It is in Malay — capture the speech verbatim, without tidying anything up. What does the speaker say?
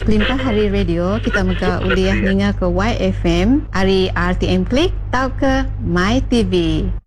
Kelimpah Hari Radio, kita mega uliah ninga ke Y F M, hari R T M Klik, tau ke My T V.